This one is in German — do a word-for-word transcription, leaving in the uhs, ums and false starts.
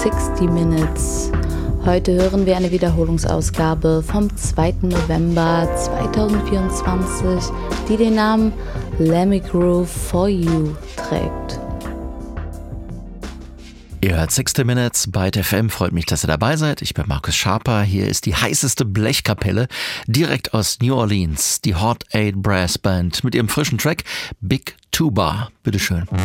sechzig Minutes. Heute hören wir eine Wiederholungsausgabe vom zweiten November zweitausendvierundzwanzig, die den Namen Let Me Groove For You trägt. Ihr hört sechzig Minutes bei F M. Freut mich, dass ihr dabei seid. Ich bin Markus Schaper. Hier ist die heißeste Blechkapelle direkt aus New Orleans, die Hot Eight Brass Band mit ihrem frischen Track Big Tuba. Bitteschön.